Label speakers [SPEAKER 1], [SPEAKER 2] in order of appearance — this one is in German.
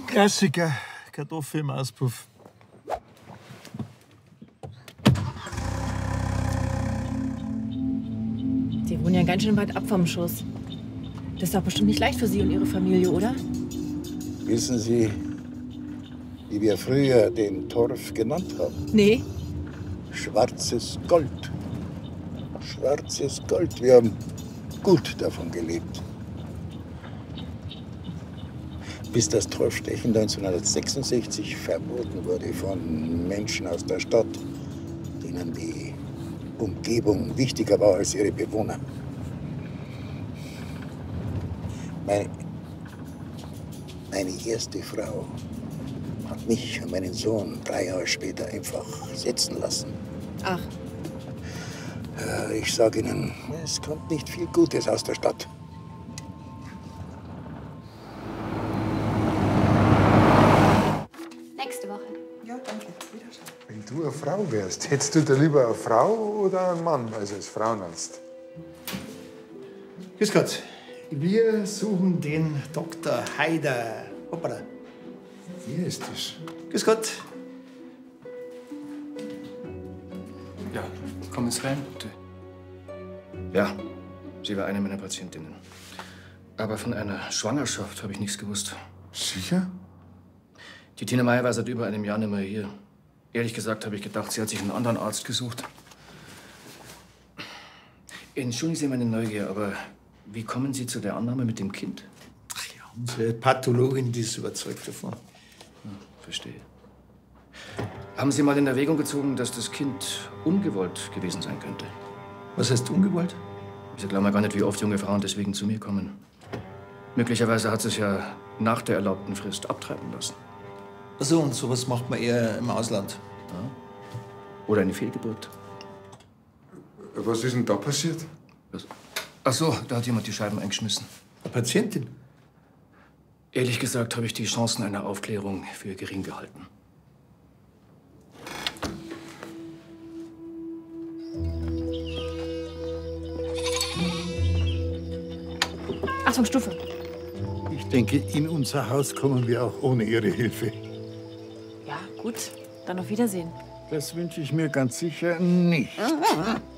[SPEAKER 1] Klassiker. Kartoffel im Auspuff.
[SPEAKER 2] Sie wohnen ja ganz schön weit ab vom Schuss. Das ist doch bestimmt nicht leicht für Sie und Ihre Familie, oder?
[SPEAKER 3] Wissen Sie, wie wir früher den Torf genannt haben?
[SPEAKER 2] Nee.
[SPEAKER 3] Schwarzes Gold. Schwarzes Gold. Wir haben gut davon gelebt. Bis das Torfstechen 1966 verboten wurde von Menschen aus der Stadt, denen die Umgebung wichtiger war als ihre Bewohner. Meine erste Frau hat mich und meinen Sohn 3 Jahre später einfach setzen lassen.
[SPEAKER 2] Ach.
[SPEAKER 3] Ich sage Ihnen, es kommt nicht viel Gutes aus der Stadt.
[SPEAKER 4] Nächste Woche.
[SPEAKER 5] Ja, danke. Wiederschauen.
[SPEAKER 6] Wenn du eine Frau wärst, hättest du da lieber eine Frau oder einen Mann, also als Frauenarzt?
[SPEAKER 1] Grüß Gott. Wir suchen den Dr. Haider. Hoppala.
[SPEAKER 6] Wer ist das?
[SPEAKER 1] Grüß Gott.
[SPEAKER 7] Ja, kommen Sie rein, bitte. Ja, sie war eine meiner Patientinnen. Aber von einer Schwangerschaft habe ich nichts gewusst.
[SPEAKER 6] Sicher?
[SPEAKER 7] Die Tina Meyer war seit über einem Jahr nicht mehr hier. Ehrlich gesagt habe ich gedacht, sie hat sich einen anderen Arzt gesucht. Entschuldigen Sie meine Neugier, aber wie kommen Sie zu der Annahme mit dem Kind?
[SPEAKER 1] Ach ja, unsere Pathologin die ist überzeugt davon.
[SPEAKER 7] Verstehe. Haben Sie mal in Erwägung gezogen, dass das Kind ungewollt gewesen sein könnte?
[SPEAKER 1] Was heißt ungewollt?
[SPEAKER 7] Sie glauben ja gar nicht, wie oft junge Frauen deswegen zu mir kommen. Möglicherweise hat sie es ja nach der erlaubten Frist abtreiben lassen.
[SPEAKER 1] Ach so, und sowas macht man eher im Ausland.
[SPEAKER 7] Ja. Oder eine Fehlgeburt.
[SPEAKER 6] Was ist denn da passiert?
[SPEAKER 7] Ach so, da hat jemand die Scheiben eingeschmissen.
[SPEAKER 1] Eine Patientin?
[SPEAKER 7] Ehrlich gesagt habe ich die Chancen einer Aufklärung für gering gehalten.
[SPEAKER 2] Achtung, Stufe.
[SPEAKER 8] Ich denke, in unser Haus kommen wir auch ohne Ihre Hilfe.
[SPEAKER 2] Ja, gut. Dann auf Wiedersehen.
[SPEAKER 8] Das wünsche ich mir ganz sicher nicht.